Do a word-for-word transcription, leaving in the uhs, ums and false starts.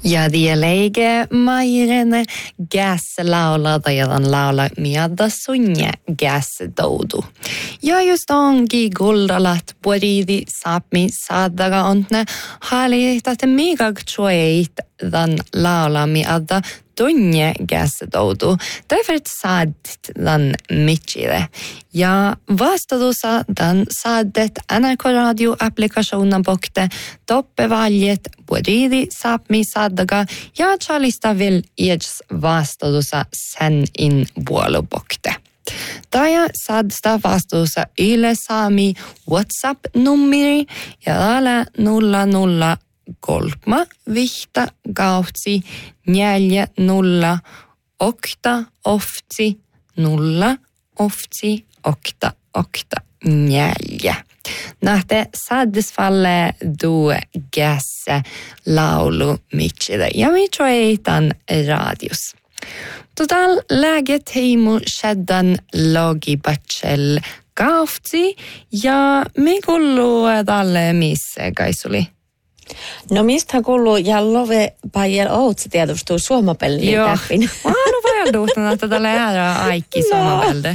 Ja det läge majren gas laula tajan laula miadda sunje gas doudu. Ja just ongi guldalat boridi sapmi saadaga ontne hali tahte migag choeit dan laula miadda tunje gas doudu. Därför sadt dan mitchire. Ja vastadusa dan saddet N R K radio-applikationen bokte toppevaljet boridi sapmi saadaga ja chalista vil ieds vastadusa sen in buolubokte. Taja sadsta vastuussa Yle Saami WhatsApp-nummeri ja täällä nolla nolla kolme vihta kautsi neljä nolla okta oftsi nolla oftsi okta okta neljä. Nähte saddesfalle du gässe laulu mitchide ja mitro eitan radius. Total läget heimu sheddan logi bachel kaftsi ja me kullu dalle missä kaisuli. No mistä kuuluu ja love pajer outsi tietysti suomapelli Joo. täppin. Mä oon vaelduhtanut tätä läärää aikki suomapelde.